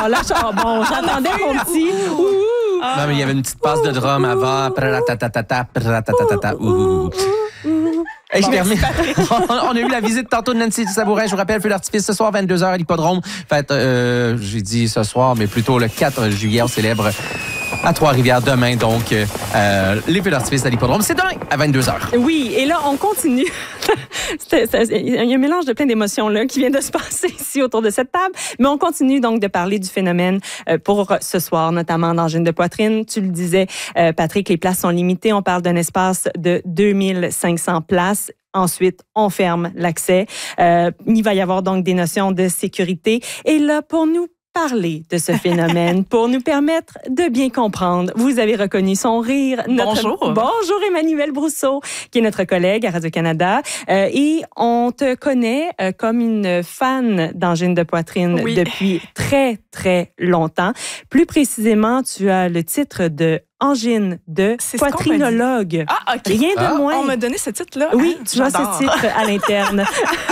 là, bon, j'entendais mon petit... Non, mais il y avait une petite passe de drum avant. Hey, je termine. On a eu la visite tantôt de Nancy Sabourin. Je vous rappelle, feu d'artifice ce soir, 22h à l'Hippodrome. Fête, j'ai dit ce soir, mais plutôt le 4 juillet, on célèbre à Trois-Rivières demain. Donc, les feux d'artifice à l'Hippodrome, c'est demain à 22h. Oui, et là, on continue. Il y a un mélange de plein d'émotions là qui vient de se passer ici autour de cette table. Mais on continue donc de parler du phénomène pour ce soir, notamment d'angine de poitrine. Tu le disais, Patrick, les places sont limitées. On parle d'un espace de 2500 places. Ensuite, on ferme l'accès. Il va y avoir donc des notions de sécurité. Et là, pour nous parler de ce phénomène, pour nous permettre de bien comprendre, vous avez reconnu son rire. Bonjour. Bonjour Emmanuel Brousseau, qui est notre collègue à Radio-Canada. Et on te connaît comme une fan d'angine de poitrine depuis très, très longtemps. Plus précisément, tu as le titre de angine de poitrinologue. Ah, OK. Rien de moins. On m'a donné ce titre-là. Oui, tu as ce titre à l'interne.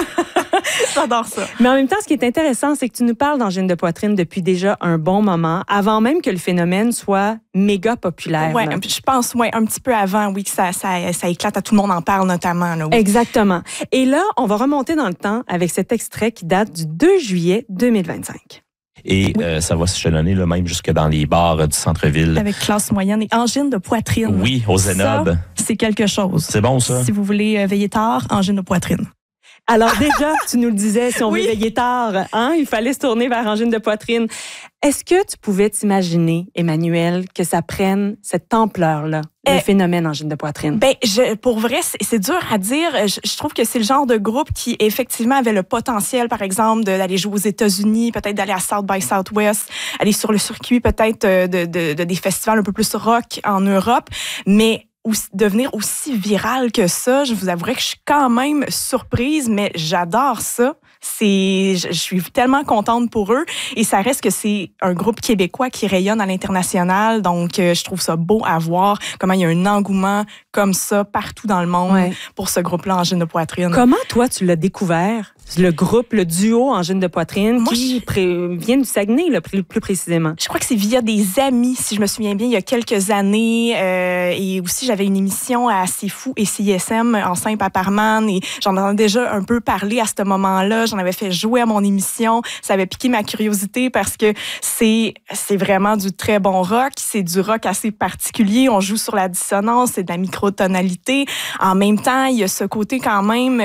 J'adore ça. Mais en même temps, ce qui est intéressant, c'est que tu nous parles d'angine de poitrine depuis déjà un bon moment, avant même que le phénomène soit méga populaire. Oui, je pense un petit peu avant, oui, que ça éclate, à tout le monde en parle notamment. Là, oui. Exactement. Et là, on va remonter dans le temps avec cet extrait qui date du 2 juillet 2025. Et ça va s'échelonner là, même jusque dans les bars du centre-ville. Avec classe moyenne et angine de poitrine. Oui, au Zénob. Ça, c'est quelque chose. C'est bon, ça? Si vous voulez veiller tard, angine de poitrine. Alors déjà, tu nous le disais, si on veut veiller tard, il fallait se tourner vers angine de poitrine. Est-ce que tu pouvais t'imaginer, Emmanuel, que ça prenne cette ampleur-là, le phénomène angine de poitrine? Pour vrai, c'est dur à dire. Je trouve que c'est le genre de groupe qui, effectivement, avait le potentiel, par exemple, d'aller jouer aux États-Unis, peut-être d'aller à South by Southwest, aller sur le circuit, peut-être de des festivals un peu plus rock en Europe, mais devenir aussi viral que ça, je vous avouerai que je suis quand même surprise, mais j'adore ça. Je suis tellement contente pour eux et ça reste que c'est un groupe québécois qui rayonne à l'international, donc je trouve ça beau à voir comment il y a un engouement comme ça partout dans le monde pour ce groupe-là angine de poitrine. Comment toi tu l'as découvert? Le groupe, le duo angine de poitrine qui vient du Saguenay, là, plus précisément. Je crois que c'est via des amis, si je me souviens bien, il y a quelques années. Et aussi, j'avais une émission à C'est Fou et CISM en Saint-Paparman et j'en avais déjà un peu parlé à ce moment-là. J'en avais fait jouer à mon émission. Ça avait piqué ma curiosité parce que c'est vraiment du très bon rock. C'est du rock assez particulier. On joue sur la dissonance, c'est de la microtonalité. En même temps, il y a ce côté quand même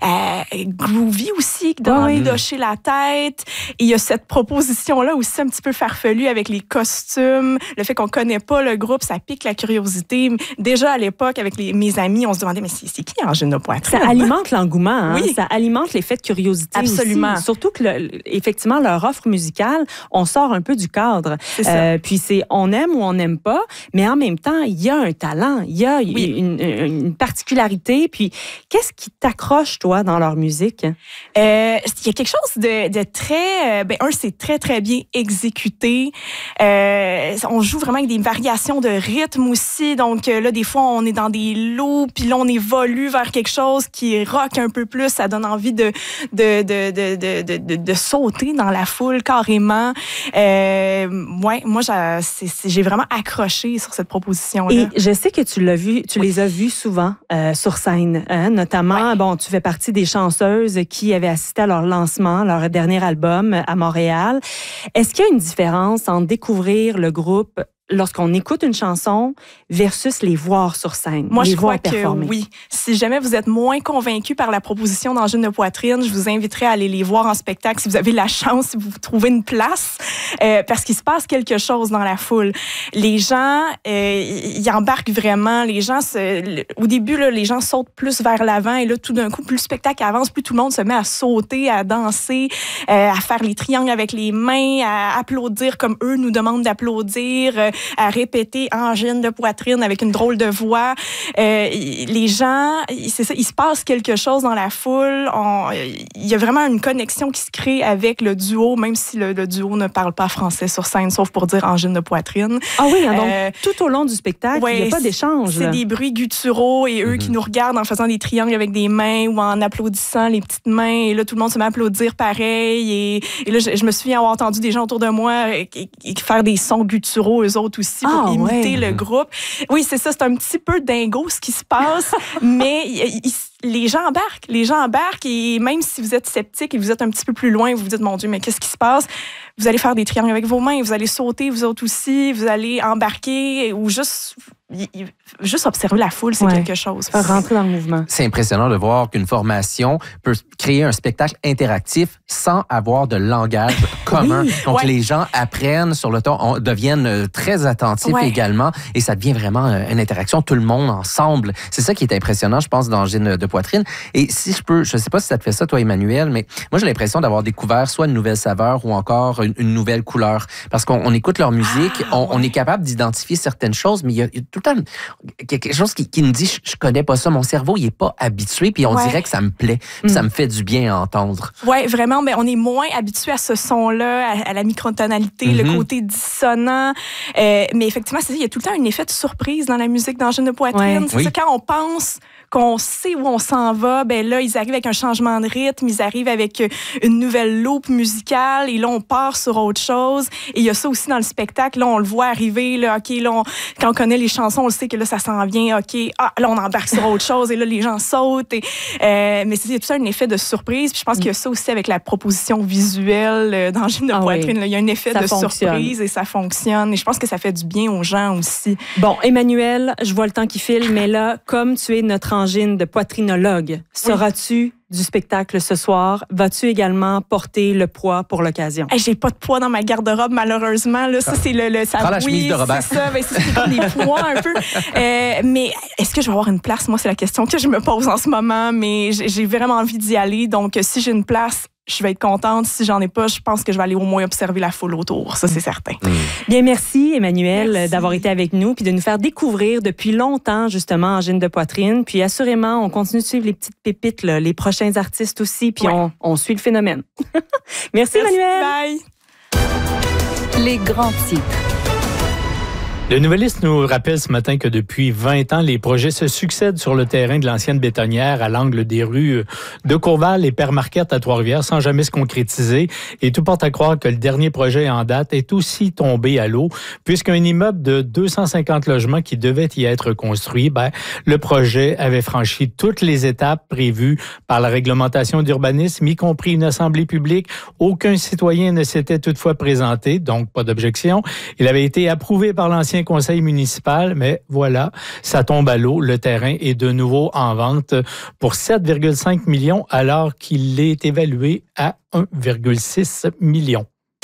groovy aussi, qui donne envie d'hocher la tête. Et il y a cette proposition-là aussi un petit peu farfelue avec les costumes, le fait qu'on connaît pas le groupe, ça pique la curiosité. Déjà à l'époque, avec mes amis, on se demandait, mais c'est qui angine de poitrine? Ça alimente l'engouement, hein? Oui. Ça alimente l'effet de curiosité. Absolument. Aussi. Surtout que, effectivement, leur offre musicale, on sort un peu du cadre. C'est ça. Puis on aime ou on n'aime pas, mais en même temps, il y a un talent, il y a une particularité. Puis, qu'est-ce qui t'accroche, toi, dans leur musique? Il y a quelque chose de très... c'est très, très bien exécuté. On joue vraiment avec des variations de rythme aussi. Donc là, des fois, on est dans des loops, puis là, on évolue vers quelque chose qui rock un peu plus. Ça donne envie de sauter dans la foule carrément. Moi, j'ai vraiment accroché sur cette proposition-là. Et je sais que tu les as vus souvent sur scène, hein, notamment, tu fais partie des chanceuses qui avaient assisté à leur lancement, leur dernier album à Montréal. Est-ce qu'il y a une différence entre découvrir le groupe lorsqu'on écoute une chanson versus les voir sur scène? Moi, les je crois voir performer. que oui. Si jamais vous êtes moins convaincu par la proposition d'angine de poitrine, je vous inviterai à aller les voir en spectacle si vous avez la chance, si vous trouvez une place, parce qu'il se passe quelque chose dans la foule. Les gens, ils embarquent vraiment. Les gens, au début, là, les gens sautent plus vers l'avant et là, tout d'un coup, plus le spectacle avance, plus tout le monde se met à sauter, à danser, à faire les triangles avec les mains, à applaudir comme eux nous demandent d'applaudir. à répéter angine de poitrine avec une drôle de voix. Les gens, c'est ça, il se passe quelque chose dans la foule. Il y a vraiment une connexion qui se crée avec le duo, même si le duo ne parle pas français sur scène, sauf pour dire angine de poitrine. Ah oui, donc tout au long du spectacle, il n'y a pas d'échange. C'est des bruits gutturaux et eux qui nous regardent en faisant des triangles avec des mains ou en applaudissant les petites mains. Et là, tout le monde se met à applaudir pareil. Et là, je me souviens avoir entendu des gens autour de moi faire des sons gutturaux, eux autres aussi, pour imiter le groupe. Oui, c'est ça. C'est un petit peu dingo ce qui se passe, mais les gens embarquent et même si vous êtes sceptique et vous êtes un petit peu plus loin, vous vous dites, mon Dieu, mais qu'est-ce qui se passe? Vous allez faire des triangles avec vos mains, vous allez sauter, vous autres aussi, vous allez embarquer ou juste observer la foule, c'est quelque chose. Rentrer dans le mouvement. C'est impressionnant de voir qu'une formation peut créer un spectacle interactif sans avoir de langage commun. Donc, les gens apprennent sur le ton, deviennent très attentifs également et ça devient vraiment une interaction, tout le monde ensemble. C'est ça qui est impressionnant, je pense, dans Angine de poitrine. Et si je peux, je sais pas si ça te fait ça, toi, Emmanuel, mais moi, j'ai l'impression d'avoir découvert soit une nouvelle saveur ou encore une nouvelle couleur. Parce qu'on écoute leur musique, on est capable d'identifier certaines choses, mais il y a tout le temps quelque chose qui me dit, je connais pas ça, mon cerveau, il est pas habitué, puis on dirait que ça me plaît, ça me fait du bien à entendre. Oui, vraiment, mais on est moins habitué à ce son-là, à la microtonalité, le côté dissonant. Mais effectivement, c'est ça, il y a tout le temps un effet de surprise dans la musique d'Angine de poitrine. C'est ça, quand on pense qu'on sait où on s'en va, ben là, ils arrivent avec un changement de rythme, ils arrivent avec une nouvelle loupe musicale, et là, on part sur autre chose. Et il y a ça aussi dans le spectacle, là, on le voit arriver, là, OK, là, quand on connaît les chansons, on le sait que là, ça s'en vient, OK, là, on embarque sur autre chose, et là, les gens sautent. Mais c'est tout ça un effet de surprise. Puis je pense qu'il y a ça aussi avec la proposition visuelle d'Angine de poitrine. Là, il y a un effet de surprise et ça fonctionne. Et je pense que ça fait du bien aux gens aussi. Bon, Emmanuel, je vois le temps qui file, mais là, comme tu es notre Angine de poitrinologue, seras-tu du spectacle ce soir? Vas-tu également porter le poids pour l'occasion? J'ai pas de poids dans ma garde-robe, malheureusement. Là, ça, c'est ça. Prends la chemise de Robert. C'est ça. C'est des poids un peu. Mais est-ce que je vais avoir une place? Moi, c'est la question que je me pose en ce moment. Mais j'ai vraiment envie d'y aller. Donc, si j'ai une place, je vais être contente. Si j'en ai pas, je pense que je vais aller au moins observer la foule autour. Ça, c'est certain. Bien, merci, Emmanuel, d'avoir été avec nous puis de nous faire découvrir depuis longtemps, justement, Angine de poitrine. Puis, assurément, on continue de suivre les petites pépites, là, les prochains artistes aussi, puis on suit le phénomène. Merci, Emmanuel. Bye. Les grands titres. Le Nouvelliste nous rappelle ce matin que depuis 20 ans, les projets se succèdent sur le terrain de l'ancienne bétonnière à l'angle des rues de Courval et Père Marquette à Trois-Rivières sans jamais se concrétiser. Et tout porte à croire que le dernier projet en date est aussi tombé à l'eau puisqu'un immeuble de 250 logements qui devait y être construit, le projet avait franchi toutes les étapes prévues par la réglementation d'urbanisme, y compris une assemblée publique. Aucun citoyen ne s'était toutefois présenté, donc pas d'objection. Il avait été approuvé par l'ancien conseil municipal, mais voilà, ça tombe à l'eau. Le terrain est de nouveau en vente pour 7,5 millions alors qu'il est évalué à 1,6 million.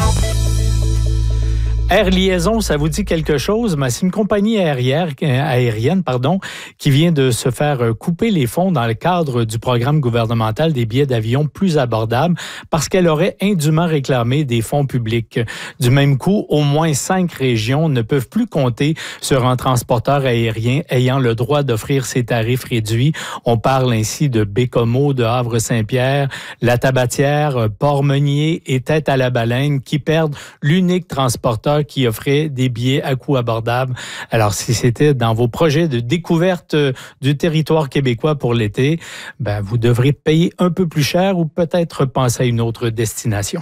Air Liaison, ça vous dit quelque chose? Mais c'est une compagnie aérienne, qui vient de se faire couper les fonds dans le cadre du programme gouvernemental des billets d'avion plus abordables parce qu'elle aurait indûment réclamé des fonds publics. Du même coup, au moins 5 régions ne peuvent plus compter sur un transporteur aérien ayant le droit d'offrir ses tarifs réduits. On parle ainsi de Bécomo, de Havre-Saint-Pierre, La Tabatière, Port-Meunier et Tête-à-la-Baleine qui perdent l'unique transporteur qui offrait des billets à coût abordable. Alors, si c'était dans vos projets de découverte du territoire québécois pour l'été, vous devrez payer un peu plus cher ou peut-être penser à une autre destination.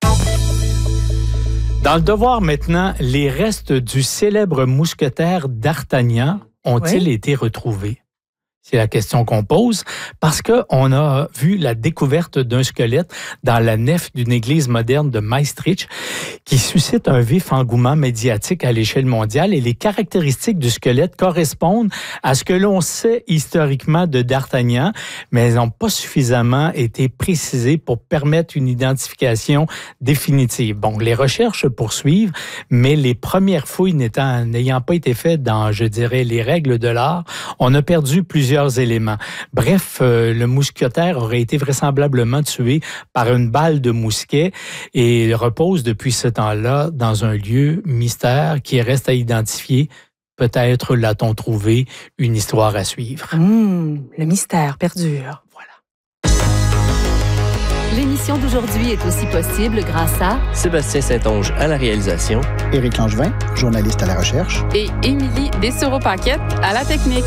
Dans le devoir maintenant, les restes du célèbre mousquetaire d'Artagnan ont-ils été retrouvés? C'est la question qu'on pose parce qu'on a vu la découverte d'un squelette dans la nef d'une église moderne de Maastricht qui suscite un vif engouement médiatique à l'échelle mondiale et les caractéristiques du squelette correspondent à ce que l'on sait historiquement de D'Artagnan, mais elles n'ont pas suffisamment été précisées pour permettre une identification définitive. Bon, les recherches poursuivent, mais les premières fouilles n'ayant pas été faites dans, je dirais, les règles de l'art, on a perdu plusieurs plusieurs éléments. Bref, le mousquetaire aurait été vraisemblablement tué par une balle de mousquet et repose depuis ce temps-là dans un lieu mystère qui reste à identifier. Peut-être l'a-t-on trouvé, une histoire à suivre. Le mystère perdure. Voilà. L'émission d'aujourd'hui est aussi possible grâce à Sébastien Saint-Onge à la réalisation, Éric Langevin, journaliste à la recherche, et Émilie Dessureau-Paquette à la technique.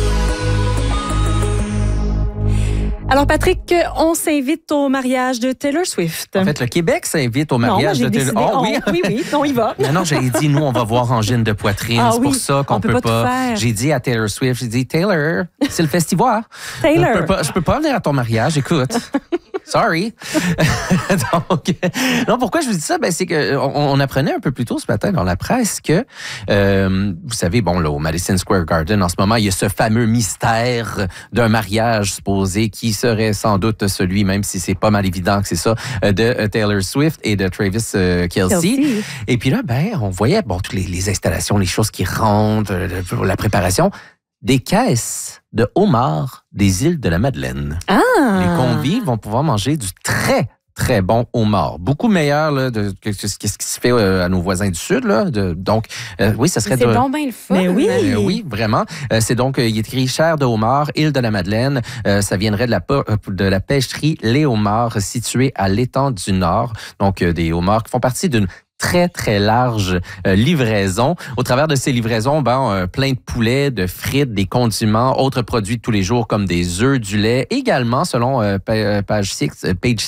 Alors, Patrick, on s'invite au mariage de Taylor Swift. En fait, le Québec s'invite au mariage de Taylor Swift. Oui, on y va. Non, j'avais dit, nous, on va voir Angine de poitrine. C'est pour ça qu'on peut pas. J'ai dit à Taylor Swift, j'ai dit, Taylor, c'est le festival. Taylor. Je peux pas venir à ton mariage, écoute. Sorry. Donc, non, pourquoi je vous dis ça? Ben, c'est que on apprenait un peu plus tôt ce matin dans la presse que, vous savez, bon, là, au Madison Square Garden, en ce moment, il y a ce fameux mystère d'un mariage supposé qui serait sans doute celui, même si c'est pas mal évident que c'est ça, de Taylor Swift et de Travis Kelce. Et puis là, ben, on voyait, bon, toutes les installations, les choses qui rentrent, la préparation, des caisses de homards des îles de la Madeleine. Ah! Les convives vont pouvoir manger du très bon homard. Beaucoup meilleur là, que ce qui se fait à nos voisins du Sud. Là. Donc, oui, ça serait... C'est donc bien le fun. Mais oui! Oui, vraiment. C'est donc, il est écrit chair de homard, île de la Madeleine. Ça viendrait de la pêcherie Les Homards, située à l'étang du Nord. Donc, des homards qui font partie d'une très large livraison. Au travers de ces livraisons, plein de poulets, de frites, des condiments, autres produits de tous les jours comme des œufs, du lait. Également, selon page 6,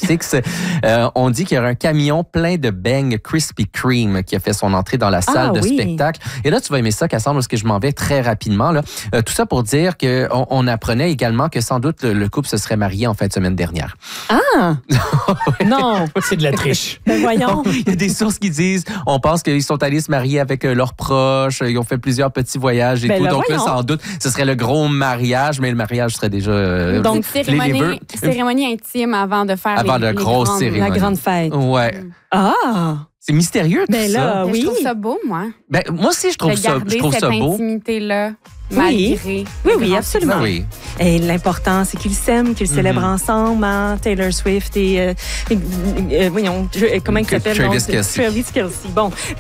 on dit qu'il y aura un camion plein de beignes Krispy Kreme qui a fait son entrée dans la salle de spectacle. Et là, tu vas aimer ça, Cassandre, parce que je m'en vais très rapidement. Là. Tout ça pour dire qu'on apprenait également que sans doute le couple se serait marié en fin de semaine dernière. Ah! Non! C'est de la triche. Ben voyons. Il y a des sources qui disent, on pense qu'ils sont allés se marier avec leurs proches, ils ont fait plusieurs petits voyages et tout. Donc là, sans doute, ce serait le gros mariage, mais le mariage serait déjà... Donc, cérémonie intime avant de faire la grosse cérémonie. La grande fête. Ouais. Ah! C'est mystérieux, tout ça. Je trouve ça beau, moi. Ben, moi aussi, je trouve ça beau. Cette intimité-là, malgré. Oui, absolument. Oui. Et l'important, c'est qu'ils s'aiment, qu'ils célèbrent ensemble, hein, Taylor Swift et voyons, comment il s'appelle? Travis Kelce. Travis Kelce. Bon.